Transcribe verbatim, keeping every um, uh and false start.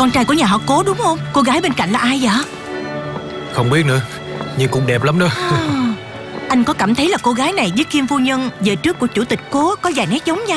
con trai của nhà họ Cố đúng không? Cô gái bên cạnh là ai vậy? Không biết nữa, nhưng cũng đẹp lắm đó. À, anh có cảm thấy là cô gái này với Kim phu nhân về trước của chủ tịch Cố có vài nét giống nhau